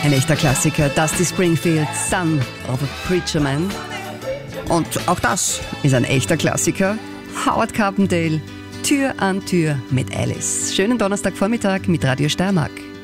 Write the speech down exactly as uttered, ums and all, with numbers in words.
Ein echter Klassiker, Dusty Springfield, Son of a Preacher Man. Und auch das ist ein echter Klassiker, Howard Carpendale, Tür an Tür mit Alice. Schönen Donnerstagvormittag mit Radio Steiermark.